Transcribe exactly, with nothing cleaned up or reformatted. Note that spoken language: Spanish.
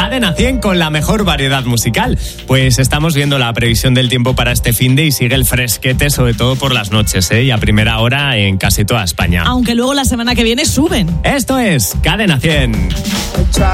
Cadena cien con la mejor variedad musical. Pues estamos viendo la previsión del tiempo para este finde y sigue el fresquete, sobre todo por las noches, ¿eh? Y a primera hora en casi toda España. Aunque luego la semana que viene suben. Esto es Cadena cien.